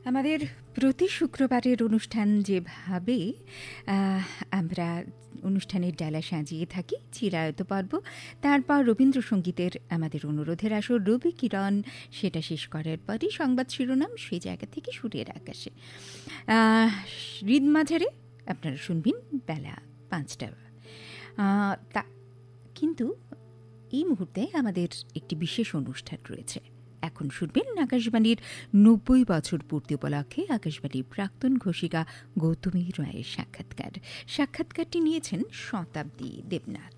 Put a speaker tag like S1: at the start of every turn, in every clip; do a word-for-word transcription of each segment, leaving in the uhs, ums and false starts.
S1: আমাদের প্রতি শুক্রবারের অনুষ্ঠান যেভাবে আহ, আমরা অনুষ্ঠানের ডালা সাজিয়ে থাকি চিরায়ত পর্ব, তারপর রবীন্দ্রসঙ্গীতের আমাদের অনুরোধের আসর রবি কিরণ, সেটা শেষ করার পরই সংবাদ শিরোনাম সেই জায়গা থেকে সুরের আকাশে। আহ, হৃদ মাঝারে আপনারা শুনবেন বেলা পাঁচটা। আহ, তা কিন্তু এই মুহূর্তে আমাদের একটি বিশেষ অনুষ্ঠান রয়েছে। এখন শুনবেন আকাশবাণীর নব্বই বছর পূর্তি উপলক্ষে আকাশবাণীর প্রাক্তন ঘোষিকা গৌতমী রায়ের সাক্ষাৎকার। সাক্ষাৎকারটি নিয়েছেন শতাব্দী দেবনাথ।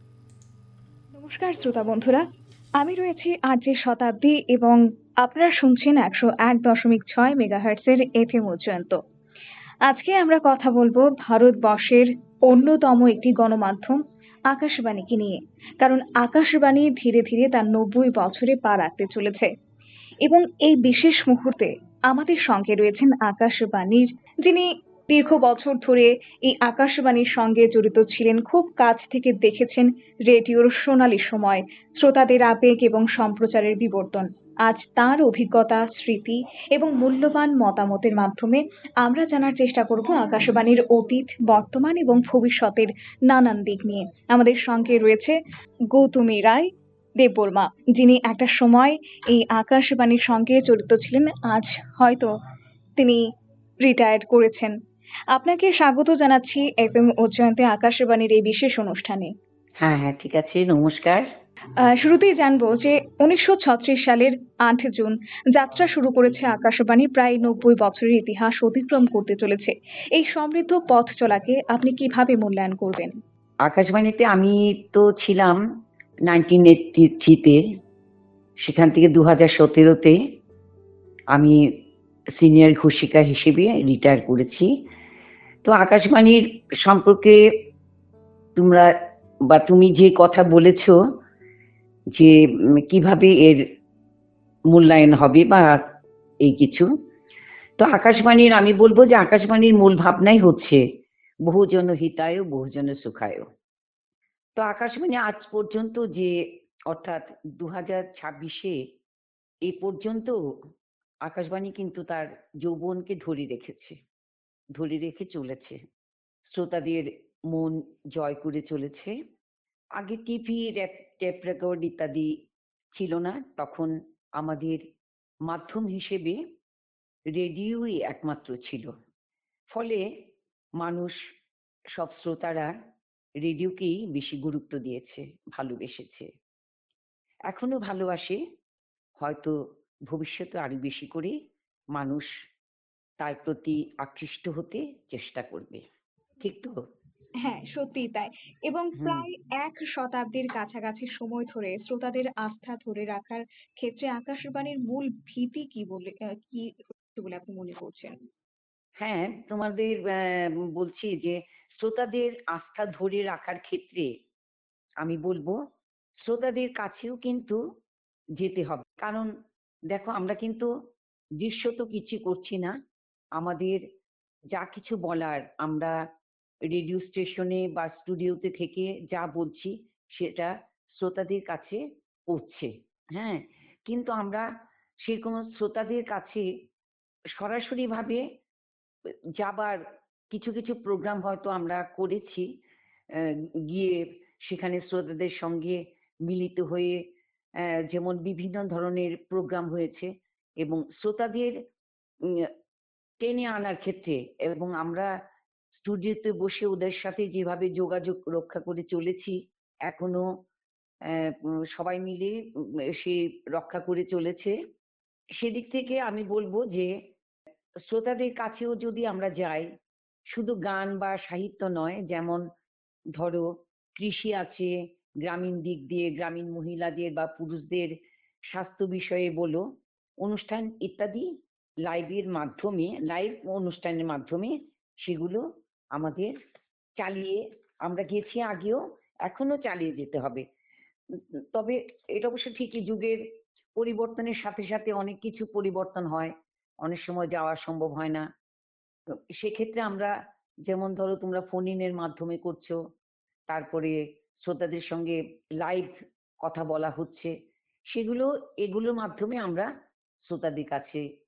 S2: নমস্কার শ্রোতা বন্ধুরা, আমি রয়েছি আরজে শতাব্দী এবং আপনারা শুনছেন একশো এক দশমিক ছয় মেগাহার্টসের এফ এম উচ্চান্ত। আজকে আমরা কথা বলবো ভারতবর্ষের অন্যতম একটি গণমাধ্যম আকাশবাণীকে নিয়ে, কারণ আকাশবাণী ধীরে ধীরে তার নব্বই বছরে পা রাখতে চলেছে এবং এই বিশেষ মুহূর্তে আমাদের সঙ্গে রয়েছেন আকাশবাণীর, যিনি দীর্ঘ বছর ধরে এই আকাশবাণীর সঙ্গে জড়িত ছিলেন, খুব কাছ থেকে দেখেছেন রেডিওর সোনালী সময়, শ্রোতাদের আবেগ এবং সম্প্রচারের বিবর্তন। আজ তার অভিজ্ঞতা, স্মৃতি এবং মূল্যবান মতামতের মাধ্যমে আমরা জানার চেষ্টা করব আকাশবাণীর অতীত, বর্তমান এবং ভবিষ্যতের নানান দিক নিয়ে। আমাদের সঙ্গে রয়েছে গৌতমী রায় দেববর্মা, যিনি একটা সময় এই আকাশবাণীর সঙ্গে জড়িত ছিলেন, আজ হয়তো তিনি রিটায়ার্ড করেছেন। আপনাকে স্বাগত জানাচ্ছি এফ এম উচ্চান্তে আকাশবাণীর এই বিশেষ অনুষ্ঠানে।
S3: হ্যাঁ হ্যাঁ ঠিক আছে, নমস্কার।
S2: আহ, শুরুতেই জানবো যে উনিশশো ছত্রিশ সালের আট জুন যাত্রা শুরু করেছে আকাশবাণী, প্রায় নব্বই বছরের ইতিহাস অতিক্রম করতে চলেছে। এই সমৃদ্ধ পথ চলাকে আপনি কিভাবে মূল্যায়ন করবেন?
S3: আকাশবাণীতে আমি তো ছিলাম নাইনটিন এইটটি থ্রিতে, সেখান থেকে দু হাজার সতেরোতে আমি সিনিয়র ঘোষিকা হিসেবে রিটায়ার করেছি। তো আকাশবাণীর সম্পর্কে তোমরা বা তুমি যে কথা বলেছ যে উম, কিভাবে এর মূল্যায়ন হবে বা এই কিছু, তো আকাশবাণীর আমি বলবো যে আকাশবাণীর মূল ভাবনাই হচ্ছে বহুজন হিতায় বহুজন সুখায়। তো আকাশবাণী আজ পর্যন্ত যে, অর্থাৎ দু হাজার ছাব্বিশে এই পর্যন্ত আকাশবাণী কিন্তু তার যৌবনকে ধরে রেখেছে, ধরে রেখে চলেছে, শ্রোতাদের মন জয় করে চলেছে। আগে টিভি, টেপ রেকর্ড ইত্যাদি ছিল না, তখন আমাদের মাধ্যম হিসেবে রেডিওই একমাত্র ছিল। ফলে মানুষ, সব শ্রোতারা রেডিওকেই বেশি গুরুত্ব দিয়েছে, ভালোবেসেছে, এখনো ভালোবাসে, হয়তো ভবিষ্যতে আরো বেশি করে মানুষ তার প্রতি আকৃষ্ট হতে চেষ্টা করবে। ঠিক তো?
S2: হ্যাঁ, সত্যিই তাই। এবং
S3: হুম।
S2: প্রায় এক শতাব্দীর কাছাকাছি সময় ধরে শ্রোতাদের আস্থা ধরে রাখার ক্ষেত্রে আকাশবাণীর মূল ভীতি কি বলে আহ, কি বলে আপনি মনে করছেন?
S3: হ্যাঁ, তোমাদের আহ, বলছি যে শ্রোতাদের আস্থা ধরে রাখার ক্ষেত্রে আমি বলবো শ্রোতাদের কাছেও কিন্তু যেতে হবে। কারণ দেখো, আমরা কিন্তু দৃশ্যত কিছু করছি না, আমাদের যা কিছু বলার আমরা রেডিও স্টেশনে বা স্টুডিওতে থেকে যা বলছি সেটা শ্রোতাদের কাছে পৌঁছছে। হ্যাঁ, কিন্তু আমরা সেরকম শ্রোতাদের কাছে সরাসরি ভাবে যাবার কিছু কিছু প্রোগ্রাম হয়তো আমরা করেছি, আহ, গিয়ে সেখানে শ্রোতাদের সঙ্গে মিলিত হয়ে আহ, যেমন বিভিন্ন ধরনের প্রোগ্রাম হয়েছে এবং শ্রোতাদের উম, টেনে আনার ক্ষেত্রে, এবং আমরা স্টুডিওতে বসে ওদের সাথে যেভাবে যোগাযোগ রক্ষা করে চলেছি এখনো, আহ, উম, সবাই মিলে উম, সে রক্ষা করে চলেছে। সেদিক থেকে আমি বলবো যে শ্রোতাদের কাছেও যদি আমরা যাই, শুধু গান বা সাহিত্য নয়, যেমন ধরো কৃষি আছে, গ্রামীণ দিক দিয়ে গ্রামীণ মহিলাদের বা পুরুষদের স্বাস্থ্য বিষয়ে বলো, অনুষ্ঠান ইত্যাদি লাইভের মাধ্যমে, লাইভ অনুষ্ঠানের মাধ্যমে সেগুলো আমাদের চালিয়ে, আমরা গেছি আগেও, এখনো চালিয়ে যেতে হবে। উম, তবে এটা অবশ্য ঠিকই, যুগের পরিবর্তনের সাথে সাথে অনেক কিছু পরিবর্তন হয়, অনেক সময় যাওয়া সম্ভব হয় না। তো সেক্ষেত্রে আমরা, যেমন ধরো তোমরা ফোন ইনের মাধ্যমে করছো, তারপরে শ্রোতাদের সঙ্গে লাইভ কথা বলা হচ্ছে, সেগুলো, এগুলোর মাধ্যমে আমরা শ্রোতাদের কাছে